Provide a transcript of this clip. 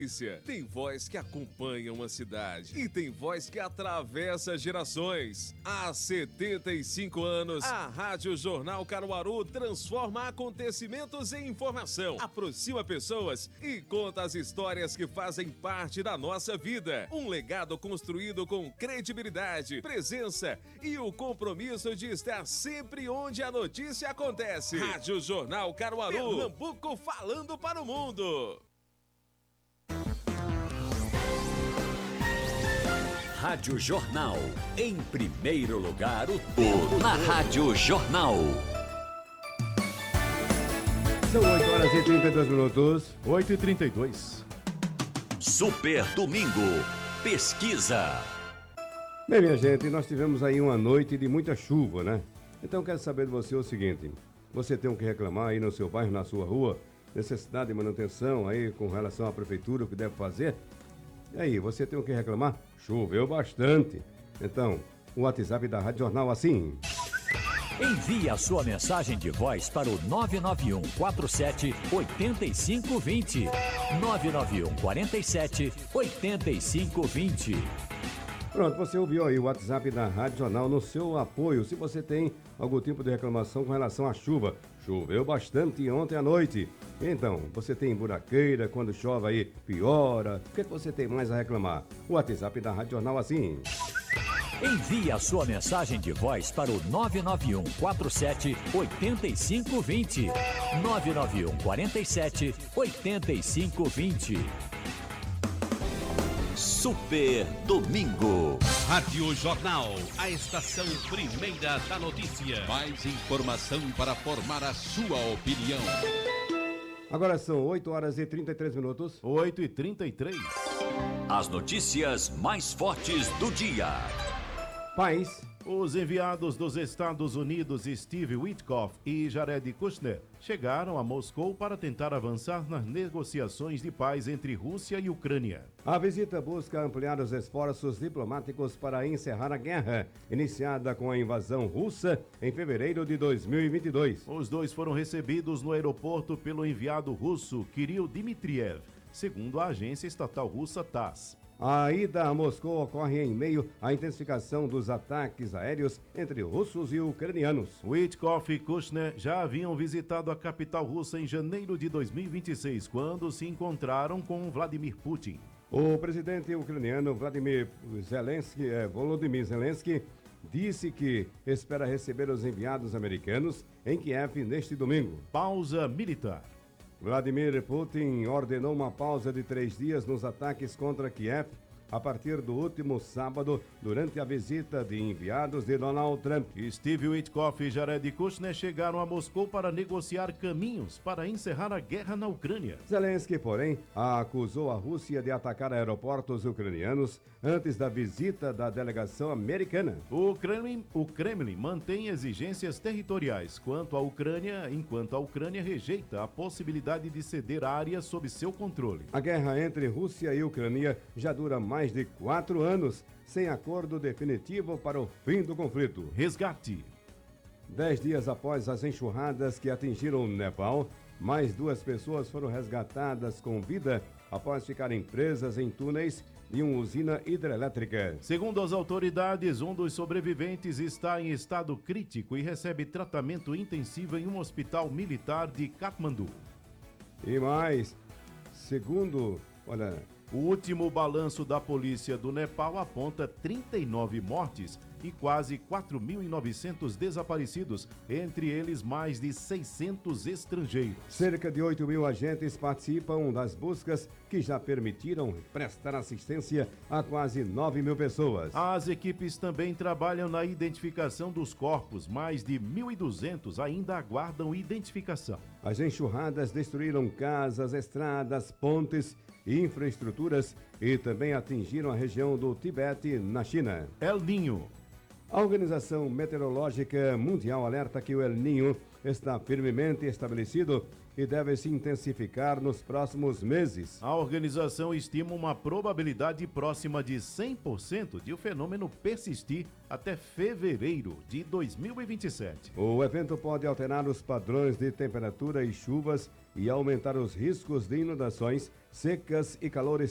Tem voz que acompanha uma cidade e tem voz que atravessa gerações. Há 75 anos, a Rádio Jornal Caruaru transforma acontecimentos em informação, aproxima pessoas e conta as histórias que fazem parte da nossa vida. Um legado construído com credibilidade, presença e o compromisso de estar sempre onde a notícia acontece. Rádio Jornal Caruaru, Pernambuco falando para o mundo. Rádio Jornal, em primeiro lugar, o tempo na Rádio Jornal. São 8h32, 8h32. Super Domingo, pesquisa. Bem, minha gente, nós tivemos aí uma noite de muita chuva, né? Então quero saber de você o seguinte, você tem o que reclamar aí no seu bairro, na sua rua, necessidade de manutenção aí com relação à prefeitura, o que deve fazer? E aí, você tem o que reclamar? Choveu bastante. Então, o WhatsApp da Rádio Jornal assim. Envie a sua mensagem de voz para o 991 47 8520. 991 47 8520. Pronto, você ouviu aí o WhatsApp da Rádio Jornal no seu apoio. Se você tem algum tipo de reclamação com relação à chuva, choveu bastante ontem à noite. Então, você tem buraqueira, quando chove aí piora. O que você tem mais a reclamar? O WhatsApp da Rádio Jornal assim. Envie a sua mensagem de voz para o 991 47 8520. 991 47 8520. Super Domingo. Rádio Jornal, a estação primeira da notícia. Mais informação para formar a sua opinião. Agora são 8h33. 8h33. As notícias mais fortes do dia. Paz. Os enviados dos Estados Unidos Steve Witkoff e Jared Kushner chegaram a Moscou para tentar avançar nas negociações de paz entre Rússia e Ucrânia. A visita busca ampliar os esforços diplomáticos para encerrar a guerra, iniciada com a invasão russa em fevereiro de 2022. Os dois foram recebidos no aeroporto pelo enviado russo Kirill Dmitriev, segundo a agência estatal russa TASS. A ida a Moscou ocorre em meio à intensificação dos ataques aéreos entre russos e ucranianos. Witkoff e Kushner já haviam visitado a capital russa em janeiro de 2026, quando se encontraram com Vladimir Putin. O presidente ucraniano Volodymyr Zelensky disse que espera receber os enviados americanos em Kiev neste domingo. Pausa militar. Vladimir Putin ordenou uma pausa de 3 dias nos ataques contra Kiev a partir do último sábado, durante a visita de enviados de Donald Trump. Steve Witkoff e Jared Kushner chegaram a Moscou para negociar caminhos para encerrar a guerra na Ucrânia. Zelensky, porém, acusou a Rússia de atacar aeroportos ucranianos antes da visita da delegação americana. O Kremlin mantém exigências territoriais quanto à Ucrânia, enquanto a Ucrânia rejeita a possibilidade de ceder áreas sob seu controle. A guerra entre Rússia e Ucrânia já dura mais de 4 anos, sem acordo definitivo para o fim do conflito. Resgate. 10 dias após as enxurradas que atingiram o Nepal, mais 2 pessoas foram resgatadas com vida após ficarem presas em túneis de uma usina hidrelétrica. Segundo as autoridades, um dos sobreviventes está em estado crítico e recebe tratamento intensivo em um hospital militar de Katmandu. E mais, o último balanço da polícia do Nepal aponta 39 mortes e quase 4.900 desaparecidos, entre eles mais de 600 estrangeiros. Cerca de 8.000 agentes participam das buscas que já permitiram prestar assistência a quase 9.000 pessoas. As equipes também trabalham na identificação dos corpos. Mais de 1.200 ainda aguardam identificação. As enxurradas destruíram casas, estradas, pontes, infraestruturas e também atingiram a região do Tibete, na China. El Niño. A Organização Meteorológica Mundial alerta que o El Niño está firmemente estabelecido e deve se intensificar nos próximos meses. A organização estima uma probabilidade próxima de 100% de o fenômeno persistir até fevereiro de 2027. O evento pode alterar os padrões de temperatura e chuvas e aumentar os riscos de inundações secas e calores